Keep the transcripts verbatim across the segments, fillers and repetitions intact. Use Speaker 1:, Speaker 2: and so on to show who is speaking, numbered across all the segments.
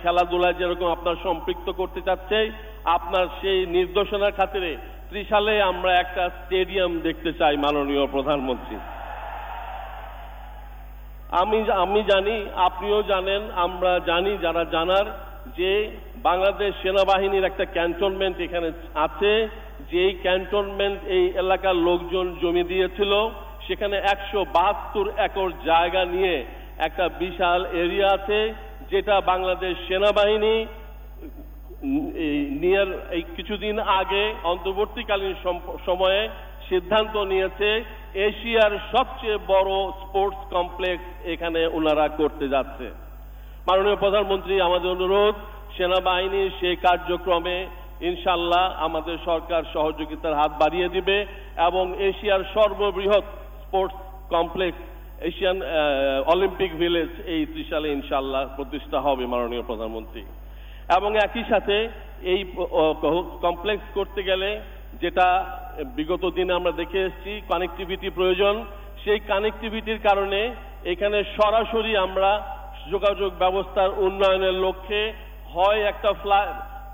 Speaker 1: খেলাধুলায় যেরকম আপনার সম্পৃক্ত করতে চাচ্ছে, আপনার সেই নির্দেশনার খাতিরে ত্রিশালে আমরা একটা স্টেডিয়াম দেখতে চাই মাননীয় প্রধানমন্ত্রী। আমি আমি জানি, আপনিও জানেন, আমরা জানি যারা জানার, যে বাংলাদেশ সেনাবাহিনীর একটা ক্যান্টনমেন্ট এখানে আছে, যে ক্যান্টনমেন্ট এই এলাকার লোকজন জমি দিয়েছিল, সেখানে একশো বাহাত্তর একর জায়গা নিয়ে একটা বিশাল এরিয়া আছে, যেটা বাংলাদেশ সেনাবাহিনী নিয়ার এই কিছুদিন আগে অন্তর্বর্তীকালীন সময়ে সিদ্ধান্ত নিয়েছে এশিয়ার সবচেয়ে বড় স্পোর্টস কমপ্লেক্স এখানে ওনারা করতে যাচ্ছে। মাননীয় প্রধানমন্ত্রী, আমাদের অনুরোধ, সেনাবাহিনীর সেই কার্যক্রমে ইনশাল্লাহ আমাদের সরকার সহযোগিতার হাত বাড়িয়ে দিবে এবং এশিয়ার সর্ববৃহৎ sports complex Asian Olympic village এই ত্রিশালে ইনশাল্লাহ প্রতিষ্ঠা হবে মাননীয় প্রধানমন্ত্রী। এবং একই সাথে এই কমপ্লেক্স করতে গেলে যেটা বিগত দিনে আমরা দেখে এসেছি, কানেক্টিভিটি প্রয়োজন। সেই কানেক্টিভিটির কারণে এখানে সরাসরি আমরা যোগাযোগ ব্যবস্থার উন্নয়নের লক্ষ্যে হয় একটা ফ্লাই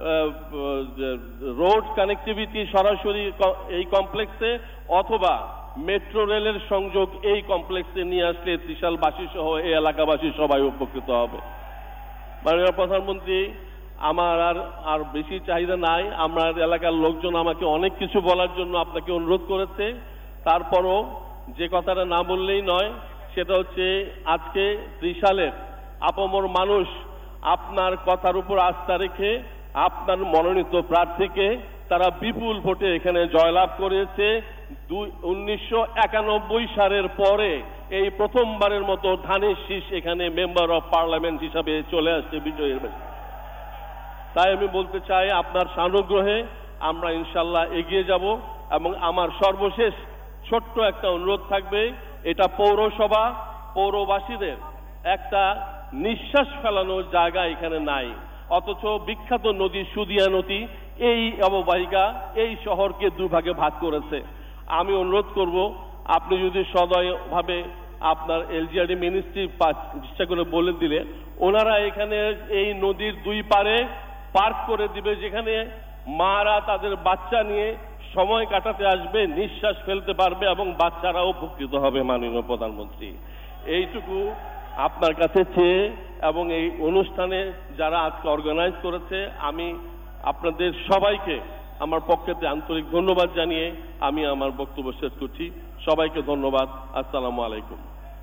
Speaker 1: রোড কানেক্টিভিটি সরাসরি এই কমপ্লেক্সে, অথবা মেট্রো রেলের সংযোগ এই কমপ্লেক্সে নিয়ে আসলে ত্রিশালবাসী সহ এই এলাকাবাসী সবাই উপকৃত হবে। মাননীয় প্রধানমন্ত্রী, আমার আর আর বেশি চাহিদা নাই। আমার এলাকার লোকজন আমাকে অনেক কিছু বলার জন্য আপনাকে অনুরোধ করেছে, তারপরও যে কথাটা না বললেই নয়, সেটা হচ্ছে আজকে ত্রিশালের আপামর মানুষ আপনার কথার উপর আস্থা রেখে আপনার মনোনীত প্রার্থীকে তারা বিপুল ভোটে এখানে জয়লাভ করেছে। উনিশশো একানব্বই সালের পরে এই প্রথমবারের মতো ধানের শীষ এখানে মেম্বার অফ পার্লামেন্ট হিসাবে চলে আসছে বিজয়ের বেশি। তাই আমি বলতে চাই, আপনার সানুগ্রহে আমরা ইনশাল্লাহ এগিয়ে যাব। এবং আমার সর্বশেষ ছোট্ট একটা অনুরোধ থাকবে, এটা পৌরসভা, পৌরবাসীদের একটা নিঃশ্বাস ফেলানোর জায়গা এখানে নাই, অথচ বিখ্যাত নদী সুদিয়া নদী এই অববাহিকা এই শহরকে দুভাগে ভাগ করেছে। আমি অনুরোধ করব, আপনি যদি সদয়ভাবে আপনার এলজিআরডি মিনিস্ট্রি চেষ্টা করে বলে দিলে, ওনারা এখানে এই নদীর দুই পারে পার্ক করে দিবে, যেখানে মারা তাদের বাচ্চা নিয়ে সময় কাটাতে আসবে, নিঃশ্বাস ফেলতে পারবে এবং বাচ্চারাও উপকৃত হবে। মাননীয় প্রধানমন্ত্রী, এইটুকু আপনার কাছে চেয়ে এবং এই অনুষ্ঠানে যারা আজকে অর্গানাইজ করেছে, আমি আপনাদের সবাইকে আমার পক্ষে আন্তরিক ধন্যবাদ জানিয়ে আমি আমার বক্তব্য শেষ করছি। সবাইকে ধন্যবাদ। আসসালামু আলাইকুম।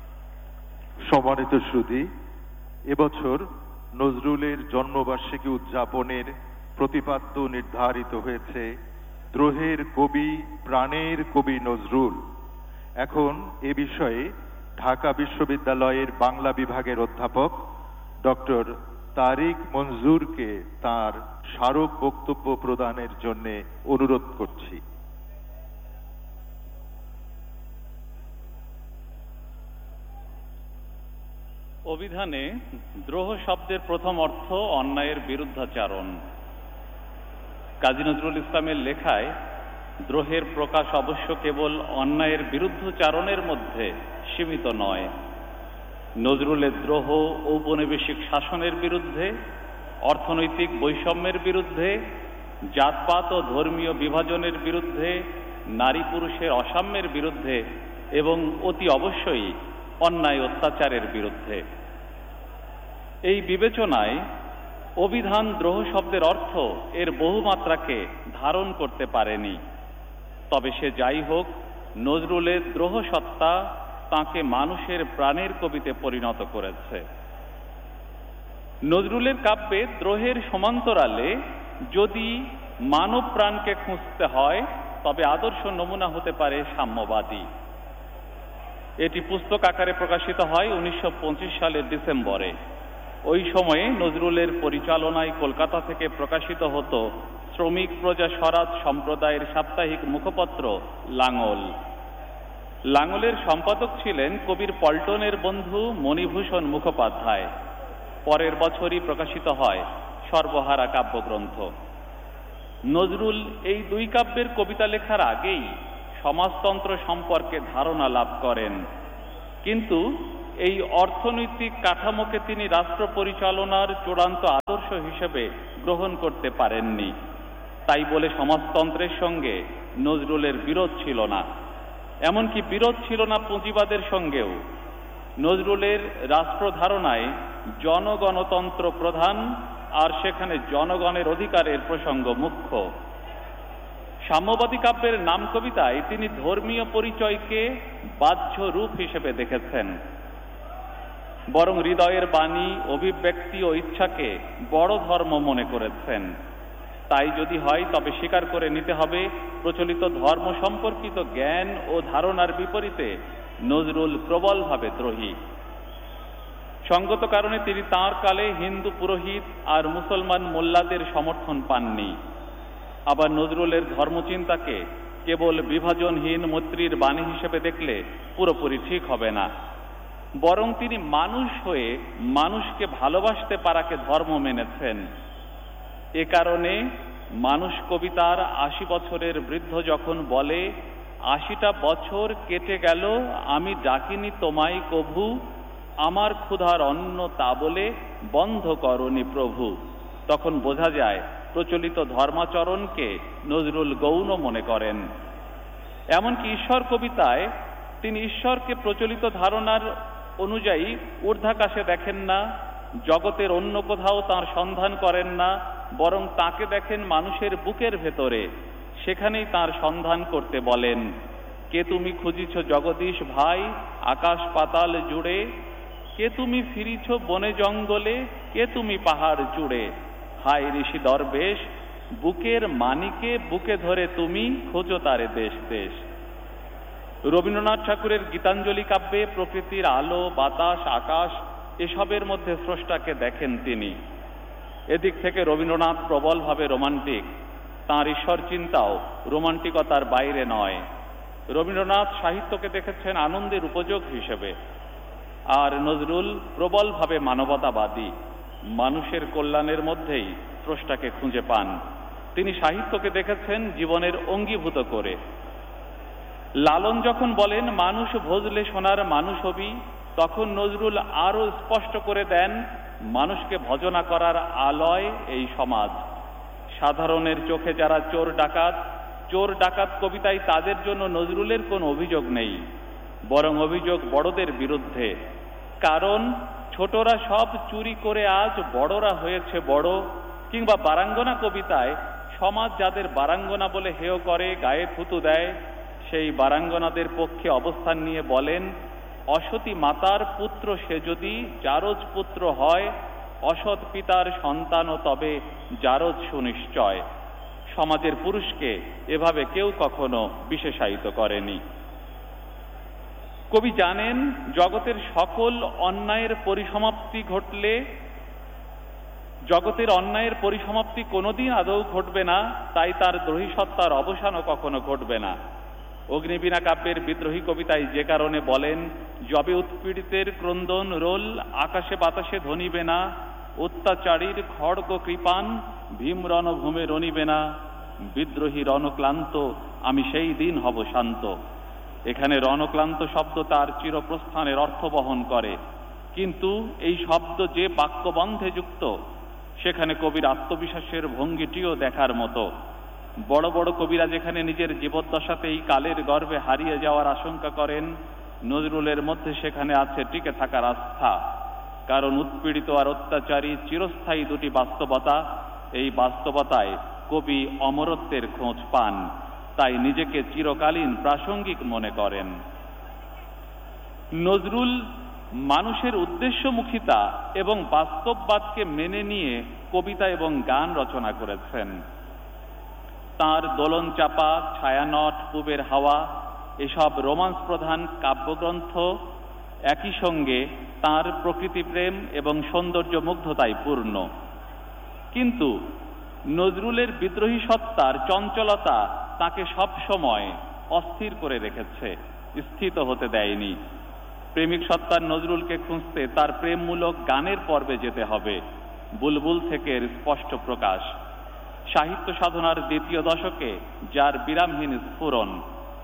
Speaker 2: সম্মানিত সুধী, এবছর নজরুলের জন্মবার্ষিকী উদযাপনের প্রতিপাদ্য নির্ধারিত হয়েছে দ্রোহের কবি, প্রাণের কবি নজরুল। এখন এ বিষয়ে ঢাকা বিশ্ববিদ্যালয়ের বাংলা বিভাগের অধ্যাপক ডক্টর তারিক মঞ্জুরকে তার স্মারক বক্তব্য প্রদানের জন্য অনুরোধ করছি।
Speaker 3: অভিধানে দ্রোহ শব্দের প্রথম অর্থ অন্যায়ের বিরুদ্ধাচারণ। কাজী নজরুল ইসলামের লেখায় দ্রোহের প্রকাশ অবশ্য কেবল অন্যায়ের বিরুদ্ধাচারণের মধ্যে সীমিত নয়। নজরুলের দ্রোহ ঔপনিবেশিক শাসনের বিরুদ্ধে, অর্থনৈতিক বৈষম্যের বিরুদ্ধে, জাতপাত ও ধর্মীয় বিভাজনের বিরুদ্ধে, নারী পুরুষের অসাম্যের বিরুদ্ধে এবং অতি অবশ্যই অন্যায় অত্যাচারের বিরুদ্ধে। এই বিবেচনায় অভিধান দ্রোহ শব্দের অর্থ এর বহুমাত্রাকে ধারণ করতে পারেনি। তবে সে যাই হোক, নজরুলের দ্রোহ সত্তা তাঁকে মানুষের প্রাণের কবিতে পরিণত করেছে। নজরুলের কাব্যে দ্রোহের সমান্তরালে যদি মানব প্রাণকে খুঁজতে হয়, তবে আদর্শ নমুনা হতে পারে সাম্যবাদী। এটি পুস্তক আকারে প্রকাশিত হয় উনিশশো পঁচিশ সালের ডিসেম্বরে। ওই সময়ে নজরুলের পরিচালনায় কলকাতা থেকে প্রকাশিত হতো শ্রমিক প্রজা স্বরাজ সম্প্রদায়ের সাপ্তাহিক মুখপত্র লাঙল। লাঙলের সম্পাদক ছিলেন কবির পল্টনের বন্ধু মণিভূষণ মুখোপাধ্যায়। পরের বছরই প্রকাশিত হয় সর্বহারা কাব্যগ্রন্থ। নজরুল এই দুই কাব্যের কবিতা লেখার আগেই সমাজতন্ত্র সম্পর্কে ধারণা লাভ করেন, কিন্তু এই অর্থনৈতিক কাঠামোকে তিনি রাষ্ট্র পরিচালনার চূড়ান্ত আদর্শ হিসেবে গ্রহণ করতে পারেননি। তাই বলে সমাজতন্ত্রের সঙ্গে নজরুলের বিরোধ ছিল না, এমনকি বিরোধ ছিল না পুঁজিবাদের সঙ্গেও। নজরুলের রাষ্ট্র ধারণায় জনগণতন্ত্র প্রধান, আর সেখানে জনগণের অধিকারের প্রসঙ্গ মুখ্য। সাম্যবাদী কাব্যের নাম কবিতায় তিনি ধর্মীয় পরিচয়কে বাহ্য রূপ হিসেবে দেখেছেন, বরং হৃদয়ের বাণী, অভিব্যক্তি ও ইচ্ছাকে বড় ধর্ম মনে করেছেন। তাই যদি হয় তবে স্বীকার করে নিতে হবে প্রচলিত ধর্ম সম্পর্কিত জ্ঞান ও ধারণার বিপরীতে নজরুল প্রবলভাবে দ্রোহী। সঙ্গত কারণে তিনি তাঁর কালে হিন্দু পুরোহিত আর মুসলমান মোল্লাদের সমর্থন পাননি। আবার নজরুলের ধর্মচিন্তাকে কেবল বিভাজনহীন মৈত্রীর বাণী হিসেবে দেখলে পুরোপুরি ঠিক হবে না, বরং তিনি মানুষ হয়ে মানুষকে ভালোবাসতে পারাকে ধর্ম মেনেছেন। এ কারণে মানুষ কবিতার আশি বছরের বৃদ্ধ যখন বলে, আশিটা বছর কেটে গেল আমি ডাকিনি তোমায় কভু, আমার ক্ষুধার অন্ন তা বলে বন্ধ করনি প্রভু, তখন বোঝা যায় প্রচলিত ধর্মাচরণকে নজরুল গৌণ মনে করেন। এমনকি ঈশ্বর কবিতায় তিনি ঈশ্বরকে প্রচলিত ধারণার অনুযায়ী ঊর্ধ্বাকাশে দেখেন না, জগতের অন্য কোথাও তাঁর সন্ধান করেন না, বরং তাকে দেখেন মানুষের বুকের ভেতরে, সেখানেই তাঁর সন্ধান করতে বলেন। কে তুমি খুঁজিছ জগদীশ ভাই আকাশ পাতাল জুড়ে, কে তুমি ফিরিছ বনে জঙ্গলে, কে তুমি পাহাড় জুড়ে, হায় ঋষি দরবেশ বুকের মানিকে বুকে ধরে তুমি খোঁজো তারে দেশ দেশ। রবীন্দ্রনাথ ঠাকুরের গীতাঞ্জলি কাব্যে প্রকৃতির আলো, বাতাস, আকাশ এসবের মধ্যে স্রষ্টাকে দেখেন তিনি। এদিক থেকে রবীন্দ্রনাথ প্রবলভাবে রোমান্টিক, তাঁর ঈশ্বর চিন্তাও রোমান্টিকতার বাইরে নয়। রবীন্দ্রনাথ সাহিত্যকে দেখেছেন আনন্দের উপযোগ হিসেবে, আর নজরুল প্রবলভাবে মানবতাবাদী, মানুষের কল্যাণের মধ্যেই স্রষ্টাকে খুঁজে পান। তিনি সাহিত্যকে দেখেছেন জীবনের অঙ্গীভূত করে। লালন যখন বলেন মানুষ ভজলে সোনার মানুষ হবি, তখন নজরুল আরো স্পষ্ট করে দেন মানুষকে ভজনা করার আলয় এই সমাজ। সাধারণের চোখে যারা চোর ডাকাত, চোর ডাকাত কবিতায় তাদের জন্য নজরুলের কোনো অভিযোগ নেই, বরং অভিযোগ বড়দের বিরুদ্ধে। কারণ ছোটরা সব চুরি করে আজ বড়রা হয়েছে বড়, কিংবা বারাঙ্গনা কবিতায় সমাজ যাদের বারাঙ্গনা বলে হেয় করে, গায়ে থুতু দেয়, সেই বারাঙ্গনাদের পক্ষে অবস্থান নিয়ে বলেন, অসতী মাতার পুত্র সে যদি জারজ পুত্র হয়, অসৎ পিতার সন্তানও তবে জারজ সুনিশ্চয়। সমাজের পুরুষকে এভাবে কেউ কখনো বিশেষায়িত করেনি। কবি জানেন জগতের সকল অন্যায়ের পরিসমাপ্তি ঘটলে, জগতের অন্যায়ের পরিসমাপ্তি কোনোদিন আদৌ ঘটবে না, তাই তার দ্রোহী সত্তার অবসানও কখনো ঘটবে না। অগ্নিবীণা কাব্যের বিদ্রোহী কবিতায় যে কারণে বলেন, যবে উৎপীড়িতের ক্রন্দন রোল আকাশে বাতাসে ধ্বনিবে না, অত্যাচারীর খড়গ কৃপান ভীম রণভূমে রণিবে না, বিদ্রোহী রণক্লান্ত আমি সেই দিন হব শান্ত। এখানে রণক্লান্ত শব্দ তার চিরপ্রস্থানের অর্থ বহন করে, কিন্তু এই শব্দ যে বাক্যবন্ধে যুক্ত, সেখানে কবির আত্মবিশ্বাসের ভঙ্গিটিও দেখার মতো। বড় বড় কবিরা যেখানে নিজের জীবদ্দশাতেই কালের গর্ভে হারিয়ে যাওয়ার আশঙ্কা করেন, নজরুলের মধ্যে সেখানে আছে টিকে থাকার আস্থা। কারণ উৎপীড়িত আর অত্যাচারী চিরস্থায়ী দুটি বাস্তবতা, এই বাস্তবতায় কবি অমরত্বের খোঁজ পান, তাই নিজেকে চিরকালীন প্রাসঙ্গিক মনে করেন। নজরুল মানুষের উদ্দেশ্যমুখিতা এবং বাস্তববাদকে মেনে নিয়ে কবিতা এবং গান রচনা করেছেন। তাঁর দোলন চাপা, ছায়ানট, পুবের হাওয়া এসব রোমান্স প্রধান কাব্যগ্রন্থ একই সঙ্গে তাঁর প্রকৃতিপ্রেম এবং সৌন্দর্য মুগ্ধতায় পূর্ণ। কিন্তু নজরুলের বিদ্রোহী সত্তার চঞ্চলতা তাকে সব সময় অস্থির করে রেখেছে, স্থিত হতে দেয়নি। প্রেমিক সত্তার নজরুলকে খুঁজতে তার প্রেমমূলক গানের পর্বে যেতে হবে। বুলবুল থেকে এর স্পষ্ট প্রকাশ। সাহিত্য সাধনার দ্বিতীয় দশকে যার বিরামহীন স্ফুরণ।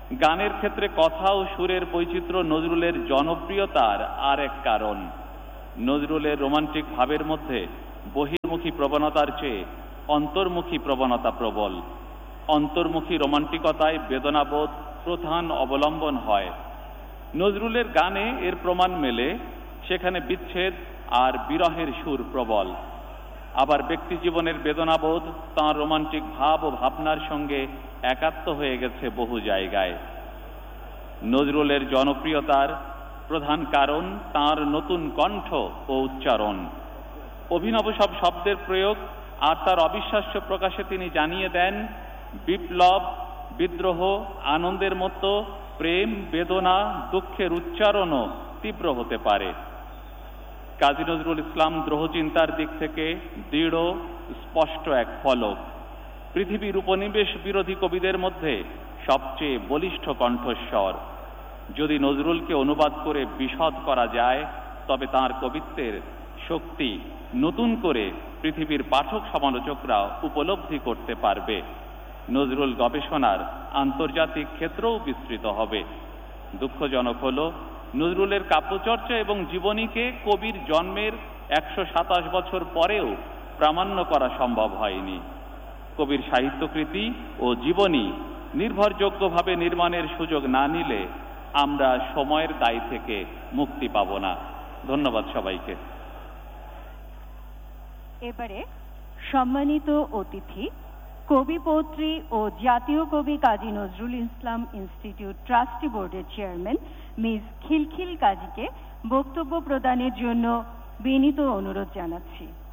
Speaker 3: গানের ক্ষেত্রে কথা ও সুরের বৈচিত্র্য নজরুলের জনপ্রিয়তার আর এক কারণ। নজরুলের রোমান্টিক ভাবের মধ্যে বহির্মুখী প্রবণতার চেয়ে অন্তর্মুখী প্রবণতা প্রবল। অন্তর্মুখী রোমান্টিকতায় বেদনাবোধ প্রধান অবলম্বন হয়। নজরুলের গানে এর প্রমাণ মেলে, সেখানে বিচ্ছেদ আর বিরহের সুর প্রবল। আবার ব্যক্তি জীবনের বেদনাবোধ তাঁর রোমান্টিক ভাব ও ভাবনার সঙ্গে একাত্ম হয়ে গেছে বহু জায়গায়। নজরুলের জনপ্রিয়তার প্রধান কারণ তাঁর নতুন কণ্ঠ ও উচ্চারণ। অভিনব সব শব্দের প্রয়োগ আর তার অবিশ্বাস্য প্রকাশে তিনি জানিয়ে দেন, বিপ্লব, বিদ্রোহ, আনন্দের মতো প্রেম, বেদনা, দুঃখের উচ্চারণও তীব্র হতে পারে। কাজী নজরুল ইসলাম দ্রোহচিন্তার দিক থেকে দৃঢ়, স্পষ্ট এক ফলক। পৃথিবীর উপনিবেশ বিরোধী কবিদের মধ্যে সবচেয়ে বলিষ্ঠ কণ্ঠস্বর। যদি নজরুলকে অনুবাদ করে বিশদ করা যায়, তবে তাঁর কবিত্বের শক্তি নতুন করে পৃথিবীর পাঠক সমালোচকরা উপলব্ধি করতে পারবে। নজরুল গবেষণার আন্তর্জাতিক ক্ষেত্রেও বিস্তৃত হবে। দুঃখজনক হল, নজরুলের কাব্যচর্চা এবং জীবনীকে কবির জন্মের একশো সাতাশ বছর পরেও প্রামাণ্য করা সম্ভব হয়নি। কবির সাহিত্যকৃতি ও জীবনী নির্ভরযোগ্যভাবে নির্মাণের সুযোগ না নিলে আমরা সময়ের দায় থেকে মুক্তি পাব না। ধন্যবাদ সবাইকে।
Speaker 4: এবারে সম্মানিত অতিথি, কবিপত্রী ও জাতীয় কবি কাজী নজরুল ইসলাম ইনস্টিটিউট ট্রাস্টি বোর্ডের চেয়ারম্যান মিস খিলখিল কাজীকে বক্তব্য প্রদানের জন্য বিনীত অনুরোধ জানাচ্ছি।